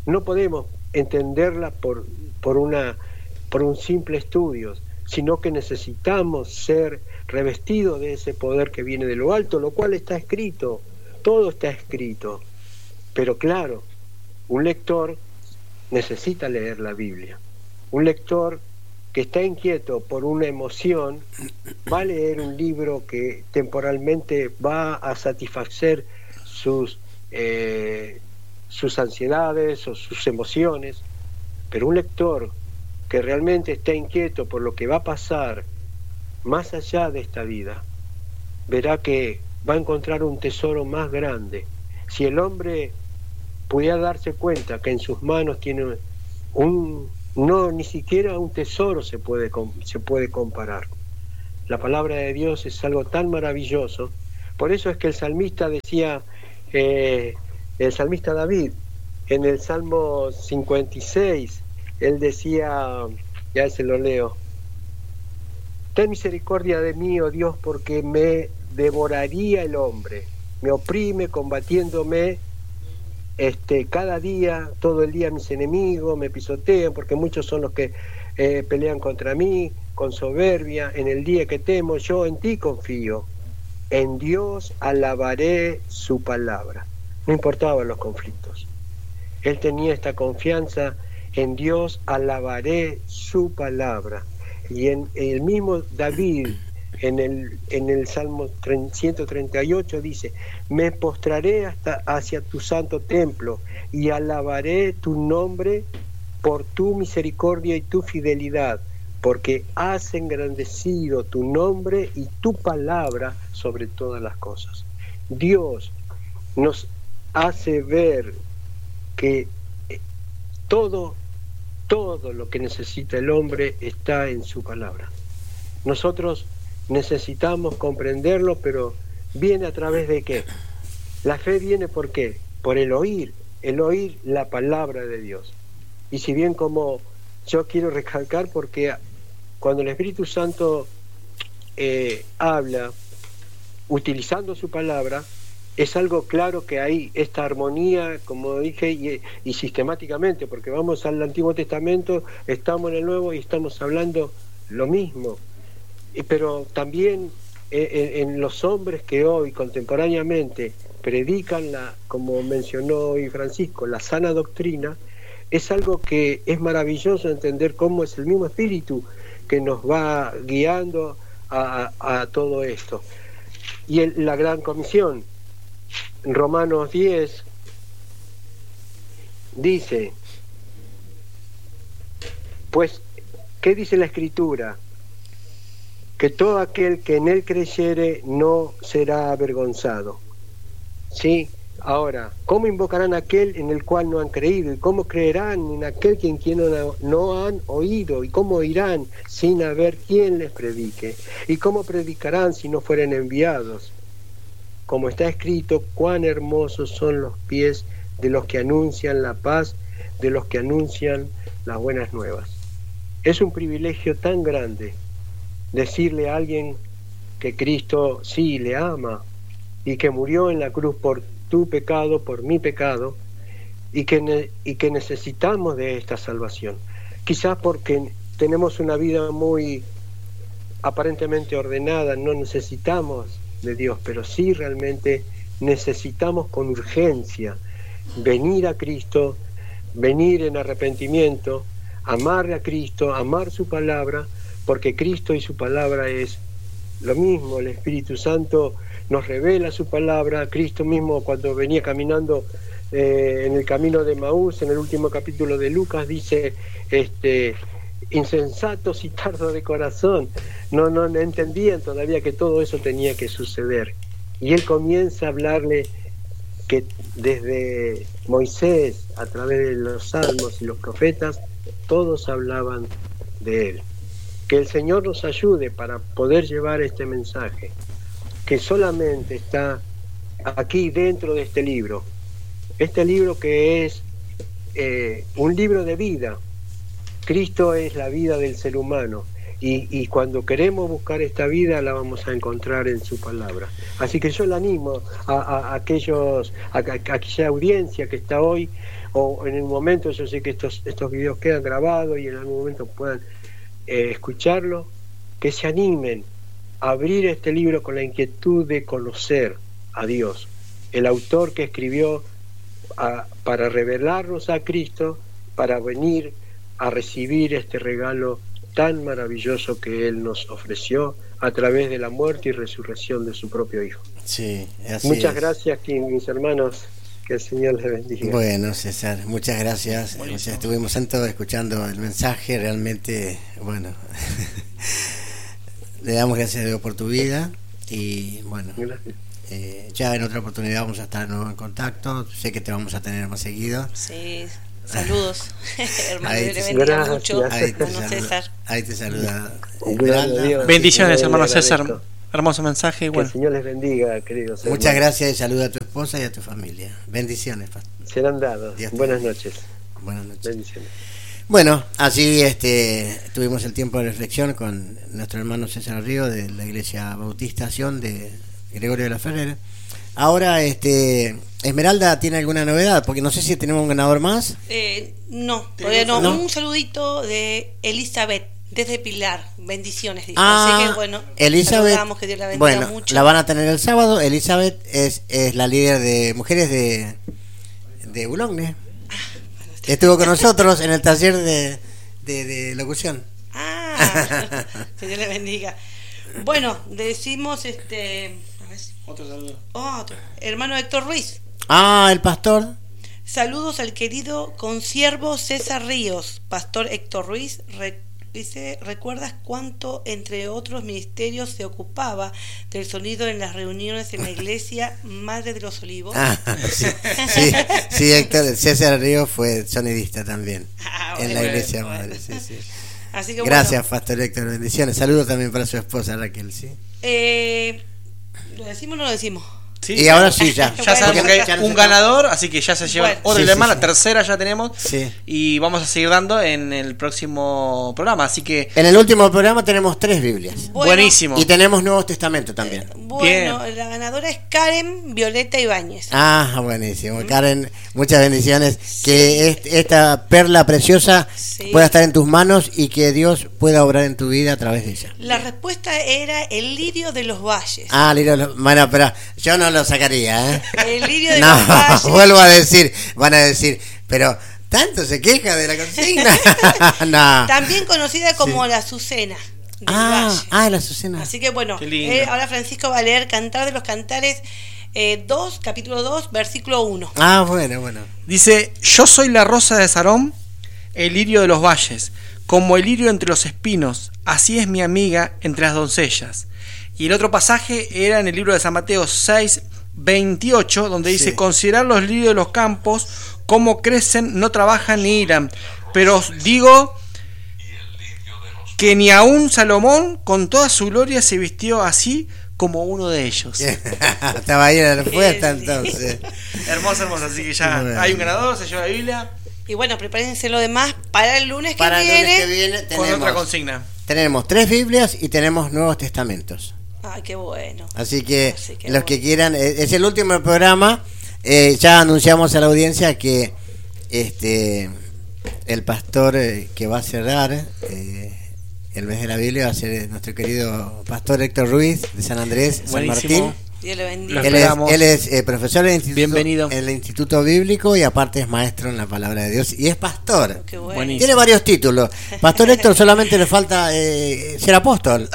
[SPEAKER 4] no podemos entenderla por, por, una, por un simple estudio, sino que necesitamos ser revestidos de ese poder que viene de lo alto, lo cual está escrito, todo está escrito. Pero claro, un lector necesita leer la Biblia. Un lector que está inquieto por una emoción va a leer un libro que temporalmente va a satisfacer sus, eh, sus ansiedades o sus emociones, pero un lector que realmente está inquieto por lo que va a pasar más allá de esta vida, verá que va a encontrar un tesoro más grande. Si el hombre pudiera darse cuenta que en sus manos tiene un, no, ni siquiera un tesoro se puede, se puede comparar. La palabra de Dios es algo tan maravilloso. Por eso es que el salmista decía, eh, el salmista David, en el Salmo cincuenta y seis, él decía, ya se lo leo: ten misericordia de mí, oh Dios, porque me devoraría el hombre, me oprime combatiéndome este, cada día, todo el día mis enemigos me pisotean, porque muchos son los que eh, pelean contra mí con soberbia. En el día que temo, yo en ti confío, en Dios alabaré su palabra. No importaban los conflictos, él tenía esta confianza: en Dios alabaré su palabra. Y en el mismo David, en el, en el Salmo ciento treinta y ocho dice: me postraré hasta hacia tu santo templo y alabaré tu nombre por tu misericordia y tu fidelidad, porque has engrandecido tu nombre y tu palabra sobre todas las cosas. Dios nos hace ver que todo Todo lo que necesita el hombre está en su palabra. Nosotros necesitamos comprenderlo, pero viene a través de ¿qué? La fe viene ¿por qué? Por el oír, el oír la palabra de Dios. Y si bien, como yo quiero recalcar, porque cuando el Espíritu Santo eh, habla utilizando su palabra, es algo claro que hay esta armonía, como dije, y, y sistemáticamente, porque vamos al Antiguo Testamento, estamos en el Nuevo y estamos hablando lo mismo. Y, pero también eh, en, en los hombres que hoy contemporáneamente predican, la, como mencionó hoy Francisco, la sana doctrina, es algo que es maravilloso entender cómo es el mismo Espíritu que nos va guiando a, a, a todo esto. Y el, la Gran Comisión, Romanos diez, dice, pues, ¿qué dice la Escritura? Que todo aquel que en él creyere no será avergonzado. ¿Sí? Ahora, ¿cómo invocarán a aquel en el cual no han creído? ¿Y cómo creerán en aquel en quien no, no han oído? ¿Y cómo irán sin haber quien les predique? ¿Y cómo predicarán si no fueren enviados? Como está escrito, cuán hermosos son los pies de los que anuncian la paz, de los que anuncian las buenas nuevas. Es un privilegio tan grande decirle a alguien que Cristo sí le ama y que murió en la cruz por tu pecado, por mi pecado, y que, ne- y que necesitamos de esta salvación. Quizás porque tenemos una vida muy aparentemente ordenada, no necesitamos de Dios, pero sí realmente necesitamos con urgencia venir a Cristo, venir en arrepentimiento, amarle a Cristo, amar su palabra, porque Cristo y su palabra es lo mismo. El Espíritu Santo nos revela su palabra. Cristo mismo, cuando venía caminando eh, en el camino de Maús, en el último capítulo de Lucas, dice, este insensatos y tardos de corazón, no, no, no entendían todavía que todo eso tenía que suceder. Y él comienza a hablarle que desde Moisés, a través de los salmos y los profetas, todos hablaban de él. Que el Señor nos ayude para poder llevar este mensaje, que solamente está aquí dentro de este libro, este libro que es eh, un libro de vida. Cristo es la vida del ser humano, y, y cuando queremos buscar esta vida la vamos a encontrar en su palabra. Así que yo le animo a, a, a aquellos, a, a aquella audiencia que está hoy o en el momento, yo sé que estos, estos videos quedan grabados y en algún momento puedan eh, escucharlo, que se animen a abrir este libro con la inquietud de conocer a Dios, el autor que escribió a, para revelarnos a Cristo, para venir a recibir este regalo tan maravilloso que Él nos ofreció a través de la muerte y resurrección de su propio Hijo.
[SPEAKER 1] Sí, así
[SPEAKER 4] Muchas
[SPEAKER 1] es.
[SPEAKER 4] gracias, mis hermanos, que el Señor les bendiga.
[SPEAKER 1] Bueno, César, muchas gracias. Muchas, estuvimos todos escuchando el mensaje, realmente, bueno, le damos gracias a Dios por tu vida y bueno, eh, ya en otra oportunidad vamos a estar de nuevo en contacto, sé que te vamos a tener más seguido.
[SPEAKER 3] Sí, saludos, hermano,
[SPEAKER 1] Ahí
[SPEAKER 3] Dios
[SPEAKER 1] te-
[SPEAKER 3] le bendiga
[SPEAKER 4] Gracias.
[SPEAKER 3] mucho,
[SPEAKER 1] Ahí te,
[SPEAKER 3] hermano
[SPEAKER 1] saluda,
[SPEAKER 3] César.
[SPEAKER 1] ahí te saluda
[SPEAKER 4] Gloria a
[SPEAKER 1] Esmeralda.
[SPEAKER 4] Dios.
[SPEAKER 2] Bendiciones,
[SPEAKER 4] Sí,
[SPEAKER 2] hermano
[SPEAKER 4] le
[SPEAKER 2] César.
[SPEAKER 4] agradezco.
[SPEAKER 2] Hermoso mensaje y
[SPEAKER 4] Que
[SPEAKER 2] bueno.
[SPEAKER 4] el Señor les bendiga, queridos
[SPEAKER 1] Muchas
[SPEAKER 4] hermanos.
[SPEAKER 1] gracias y saluda a tu esposa y a tu familia. Bendiciones, pastor.
[SPEAKER 4] Serán dados.
[SPEAKER 1] Dios te
[SPEAKER 4] Buenas
[SPEAKER 1] bendiga.
[SPEAKER 4] noches.
[SPEAKER 1] Buenas noches.
[SPEAKER 4] Bendiciones.
[SPEAKER 1] Bueno, así este, tuvimos el tiempo de reflexión con nuestro hermano César Río de la Iglesia Bautistación de Gregorio de la Ferrera. Ahora, este, Esmeralda tiene alguna novedad, porque no sé si tenemos un ganador más.
[SPEAKER 3] Eh, no, todavía no.
[SPEAKER 1] ¿No?
[SPEAKER 3] Un saludito de Elizabeth desde Pilar. Bendiciones, dijo.
[SPEAKER 1] Ah,
[SPEAKER 3] Así que bueno,
[SPEAKER 1] Elizabeth,
[SPEAKER 3] saludamos, que Dios la bendiga
[SPEAKER 1] bueno,
[SPEAKER 3] mucho.
[SPEAKER 1] la van a tener el sábado. Elizabeth es, es la líder de mujeres de, de Boulogne. Estuvo con nosotros en el taller de, de, de locución.
[SPEAKER 3] Ah, que Dios le bendiga. Bueno, decimos este. A ver si-
[SPEAKER 2] Otro saludo.
[SPEAKER 3] otro. Hermano Héctor Ruiz.
[SPEAKER 1] Ah, el pastor.
[SPEAKER 3] Saludos al querido consiervo César Ríos. Pastor Héctor Ruiz. Re- dice, ¿recuerdas cuánto, entre otros ministerios, se ocupaba del sonido en las reuniones en la iglesia Madre de los Olivos?
[SPEAKER 1] Ah, sí, sí, sí, Héctor, César Río fue sonidista también
[SPEAKER 3] Ah,
[SPEAKER 1] en
[SPEAKER 3] bueno,
[SPEAKER 1] la iglesia
[SPEAKER 3] bueno.
[SPEAKER 1] madre. Sí, sí.
[SPEAKER 3] Así que
[SPEAKER 1] Gracias,
[SPEAKER 3] bueno,
[SPEAKER 1] pastor Héctor, bendiciones. Saludos también para su esposa Raquel, sí.
[SPEAKER 3] eh, ¿lo decimos o no lo decimos?
[SPEAKER 2] Sí,
[SPEAKER 1] Y ahora sí, ya.
[SPEAKER 2] Ya sabemos
[SPEAKER 3] Bueno,
[SPEAKER 2] que
[SPEAKER 1] ya
[SPEAKER 2] hay
[SPEAKER 1] nos
[SPEAKER 2] un
[SPEAKER 1] estamos-
[SPEAKER 2] ganador, así que ya se lleva
[SPEAKER 3] Bueno.
[SPEAKER 2] otra
[SPEAKER 1] Sí,
[SPEAKER 2] y
[SPEAKER 1] sí,
[SPEAKER 2] demás,
[SPEAKER 1] sí.
[SPEAKER 2] la tercera ya tenemos.
[SPEAKER 1] Sí.
[SPEAKER 2] Y vamos a seguir dando en el próximo programa, así que
[SPEAKER 1] En el último programa tenemos tres Biblias.
[SPEAKER 3] Bueno,
[SPEAKER 2] buenísimo.
[SPEAKER 1] Y tenemos Nuevos Testamentos también.
[SPEAKER 3] Bueno, la ganadora es Karen Violeta Ibáñez.
[SPEAKER 1] Ah, buenísimo. Karen, muchas bendiciones. Que est- esta perla preciosa
[SPEAKER 3] Sí.
[SPEAKER 1] pueda estar en tus manos y que Dios pueda obrar en tu vida a través de ella.
[SPEAKER 3] La respuesta era el lirio de los valles.
[SPEAKER 1] Ah, Lilo, bueno, pero yo no lo sacaría, ¿eh?
[SPEAKER 3] El lirio de
[SPEAKER 1] No,
[SPEAKER 3] los valles.
[SPEAKER 1] vuelvo a decir, van a decir, pero ¿tanto se queja de la consigna? No.
[SPEAKER 3] También conocida como la Azucena del
[SPEAKER 1] Ah,
[SPEAKER 3] Valle.
[SPEAKER 1] ah, la Azucena.
[SPEAKER 3] Así que bueno,
[SPEAKER 2] Qué lindo.
[SPEAKER 3] eh, ahora Francisco va a leer Cantar de los Cantares eh, dos, capítulo dos, versículo uno.
[SPEAKER 1] Ah, bueno, bueno.
[SPEAKER 2] dice, yo soy la rosa de Sarón, el lirio de los valles, como el lirio entre los espinos, así es mi amiga entre las doncellas. Y el otro pasaje era en el libro de San Mateo seis, veintiocho, donde dice,
[SPEAKER 1] Sí.
[SPEAKER 2] considerad los lirios de los campos, cómo crecen, no trabajan ni hilan, pero os digo que ni aun Salomón con toda su gloria se vistió así como uno de ellos.
[SPEAKER 1] Estaba ahí en la respuesta
[SPEAKER 3] Bien.
[SPEAKER 1] entonces.
[SPEAKER 2] Hermoso, hermoso, así que ya
[SPEAKER 1] Bueno.
[SPEAKER 2] hay un ganador, se lleva la Biblia
[SPEAKER 3] Y bueno, prepárense lo demás para el lunes que
[SPEAKER 1] Para el
[SPEAKER 3] viene.
[SPEAKER 1] lunes que viene
[SPEAKER 2] con otra
[SPEAKER 1] tenemos,
[SPEAKER 2] consigna.
[SPEAKER 1] tenemos tres Biblias y tenemos Nuevos Testamentos.
[SPEAKER 3] Ay, qué bueno.
[SPEAKER 1] Así que
[SPEAKER 3] Así que
[SPEAKER 1] los
[SPEAKER 3] bueno.
[SPEAKER 1] que quieran, eh, es el último programa. eh, ya anunciamos a la audiencia que este el pastor eh, que va a cerrar eh, el mes de la Biblia va a ser nuestro querido pastor Héctor Ruiz de San Andrés, San
[SPEAKER 2] Buenísimo.
[SPEAKER 1] Martín.
[SPEAKER 3] Dios le
[SPEAKER 2] Lo
[SPEAKER 3] bendiga.
[SPEAKER 1] Él es,
[SPEAKER 2] esperamos.
[SPEAKER 1] él es eh, profesor del instituto,
[SPEAKER 2] Bienvenido.
[SPEAKER 1] en el Instituto Bíblico y aparte es maestro en la palabra de Dios y es pastor.
[SPEAKER 3] Qué bueno.
[SPEAKER 2] Buenísimo.
[SPEAKER 1] Tiene varios títulos. Pastor Héctor solamente le falta eh, ser apóstol.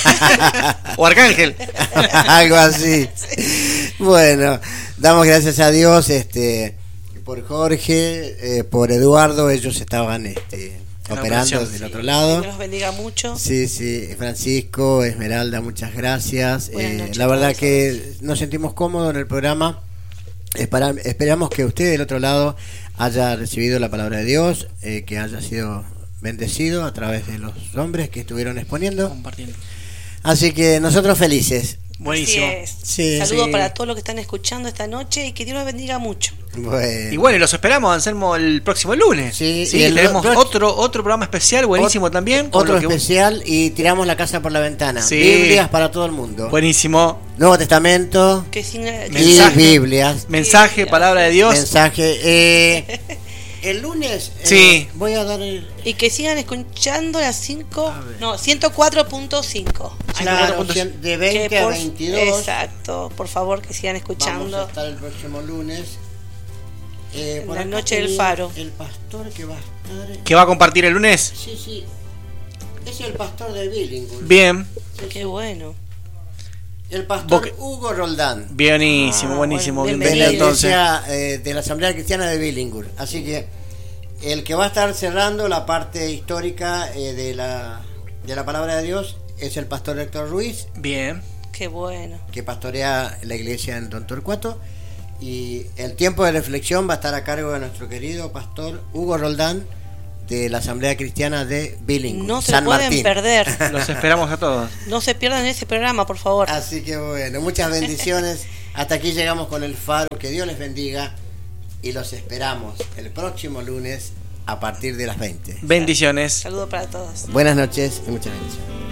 [SPEAKER 2] O arcángel.
[SPEAKER 1] Algo así. Bueno, damos gracias a Dios este por Jorge, eh, por Eduardo, ellos estaban este,
[SPEAKER 2] En la
[SPEAKER 1] operando
[SPEAKER 2] operación.
[SPEAKER 1] del otro
[SPEAKER 3] Que
[SPEAKER 1] lado.
[SPEAKER 3] Dios los bendiga mucho.
[SPEAKER 1] Sí, sí, Francisco, Esmeralda, muchas gracias.
[SPEAKER 3] Buenas
[SPEAKER 1] Eh,
[SPEAKER 3] noches
[SPEAKER 1] la
[SPEAKER 3] a
[SPEAKER 1] verdad
[SPEAKER 3] todos.
[SPEAKER 1] que nos sentimos cómodos en el programa. Espera- esperamos que usted del otro lado haya recibido la palabra de Dios, eh, que haya sido bendecido a través de los hombres que estuvieron exponiendo.
[SPEAKER 2] Compartiendo.
[SPEAKER 1] Así que nosotros felices.
[SPEAKER 2] Buenísimo.
[SPEAKER 3] Así es.
[SPEAKER 1] Sí,
[SPEAKER 3] Saludos
[SPEAKER 2] sí.
[SPEAKER 3] para todos los que están escuchando esta noche y que Dios los bendiga mucho.
[SPEAKER 1] Bueno.
[SPEAKER 2] Y bueno, y los esperamos, Anselmo, el próximo lunes.
[SPEAKER 1] Sí, y el
[SPEAKER 2] tenemos
[SPEAKER 1] pro-
[SPEAKER 2] otro otro programa especial, buenísimo
[SPEAKER 1] Ot-
[SPEAKER 2] también. con
[SPEAKER 1] Otro
[SPEAKER 2] lo que-
[SPEAKER 1] especial y tiramos la casa por la ventana.
[SPEAKER 2] Sí.
[SPEAKER 1] Biblias para todo el mundo.
[SPEAKER 2] Buenísimo.
[SPEAKER 1] Nuevo Testamento
[SPEAKER 3] Que sin,
[SPEAKER 1] y
[SPEAKER 2] Mensaje.
[SPEAKER 1] Biblias.
[SPEAKER 2] Mensaje, palabra de Dios.
[SPEAKER 1] Mensaje. eh, el lunes eh,
[SPEAKER 2] Sí.
[SPEAKER 1] voy a dar el...
[SPEAKER 3] Y que sigan escuchando las cinco,
[SPEAKER 1] A ver.
[SPEAKER 3] no, ciento cuatro punto cinco.
[SPEAKER 1] Claro,
[SPEAKER 2] puntos.
[SPEAKER 1] de veinte
[SPEAKER 3] Que
[SPEAKER 1] a
[SPEAKER 3] por-
[SPEAKER 1] veintidós.
[SPEAKER 3] Exacto, por favor que sigan
[SPEAKER 1] Vamos a
[SPEAKER 3] escuchando.
[SPEAKER 1] estar el próximo lunes. Eh,
[SPEAKER 3] En
[SPEAKER 1] por
[SPEAKER 3] la
[SPEAKER 1] acá
[SPEAKER 3] noche del
[SPEAKER 1] tenía
[SPEAKER 3] faro.
[SPEAKER 1] El pastor que va a estar...
[SPEAKER 2] ¿Que va a compartir el lunes?
[SPEAKER 1] Sí, sí. Es el pastor de Billingham.
[SPEAKER 2] Bien,
[SPEAKER 3] Qué bueno.
[SPEAKER 1] El pastor
[SPEAKER 2] Boque-
[SPEAKER 1] Hugo Roldán.
[SPEAKER 2] buenísimo,
[SPEAKER 3] Ah,
[SPEAKER 2] buenísimo,
[SPEAKER 3] bueno,
[SPEAKER 1] De la
[SPEAKER 2] bienvenido entonces.
[SPEAKER 1] iglesia eh, de la Asamblea Cristiana de Billingham. Así que el que va a estar cerrando la parte histórica eh, de la de la palabra de Dios es el pastor Héctor Ruiz,
[SPEAKER 2] Bien,
[SPEAKER 3] Qué bueno.
[SPEAKER 1] que pastorea la iglesia en Don Torcuato. Y el tiempo de reflexión va a estar a cargo de nuestro querido pastor Hugo Roldán, de la Asamblea Cristiana de Billingham,
[SPEAKER 3] No se
[SPEAKER 1] San
[SPEAKER 3] pueden
[SPEAKER 1] Martín.
[SPEAKER 3] perder.
[SPEAKER 2] los esperamos a todos.
[SPEAKER 3] No se pierdan ese programa, por favor.
[SPEAKER 1] Así que bueno, muchas bendiciones. Hasta aquí llegamos con el faro. Que Dios les bendiga y los esperamos el próximo lunes a partir de las veinte.
[SPEAKER 2] Bendiciones.
[SPEAKER 3] Saludo para todos.
[SPEAKER 1] Buenas noches y muchas bendiciones.